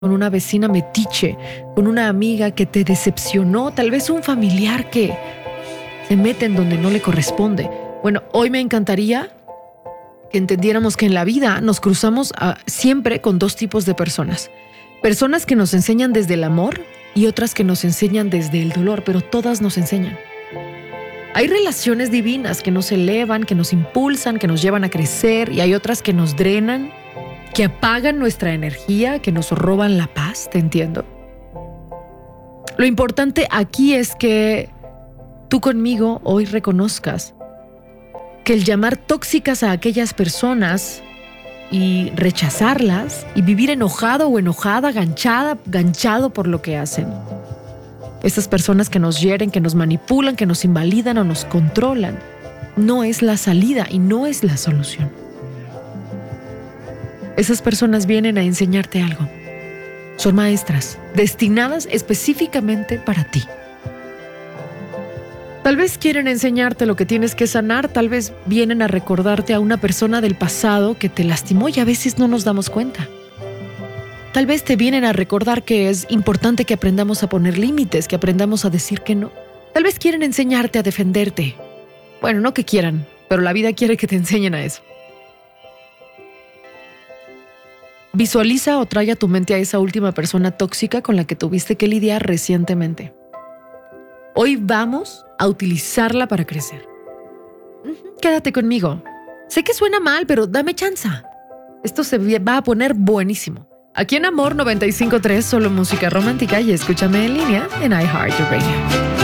con una vecina metiche, con una amiga que te decepcionó, tal vez un familiar que se mete en donde no le corresponde. Bueno, hoy me encantaría que entendiéramos que en la vida nos cruzamos siempre con dos tipos de personas. Personas que nos enseñan desde el amor y otras que nos enseñan desde el dolor, pero todas nos enseñan. Hay relaciones divinas que nos elevan, que nos impulsan, que nos llevan a crecer, y hay otras que nos drenan, que apagan nuestra energía, que nos roban la paz, ¿te entiendo? Lo importante aquí es que tú conmigo hoy reconozcas que el llamar tóxicas a aquellas personas y rechazarlas y vivir enojado o enojada, ganchado por lo que hacen. Esas personas que nos hieren, que nos manipulan, que nos invalidan o nos controlan, no es la salida y no es la solución. Esas personas vienen a enseñarte algo. Son maestras, destinadas específicamente para ti. Tal vez quieren enseñarte lo que tienes que sanar, tal vez vienen a recordarte a una persona del pasado que te lastimó y a veces no nos damos cuenta. Tal vez te vienen a recordar que es importante que aprendamos a poner límites, que aprendamos a decir que no. Tal vez quieren enseñarte a defenderte. Bueno, no que quieran, pero la vida quiere que te enseñen a eso. Visualiza o trae a tu mente a esa última persona tóxica con la que tuviste que lidiar recientemente. Hoy vamos a utilizarla para crecer. Quédate conmigo. Sé que suena mal, pero dame chance. Esto se va a poner buenísimo. Aquí en Amor 95.3, solo música romántica, y escúchame en línea en iHeartRadio.